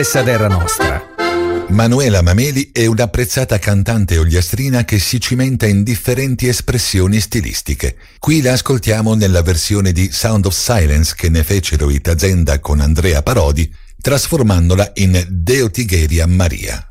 Essa terra nostra. Manuela Mameli è un'apprezzata cantante ogliastrina che si cimenta in differenti espressioni stilistiche. Qui la ascoltiamo nella versione di Sound of Silence che ne fecero i Tazenda con Andrea Parodi, trasformandola in Deo Tigheria Maria.